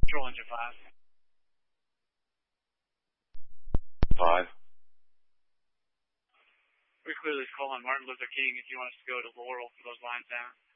Control engine 5. 5. We clearly call on Martin Luther King if you want us to go to Laurel for those lines down.